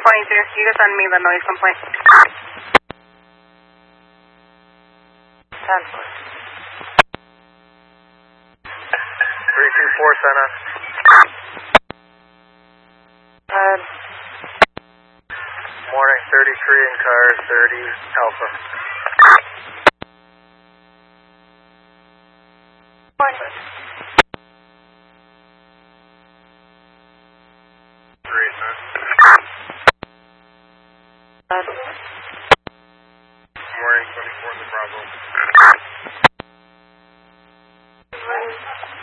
You can send me the noise complaint. 324 Senna. Morning, 33 in car, 30 Alpha. Morning.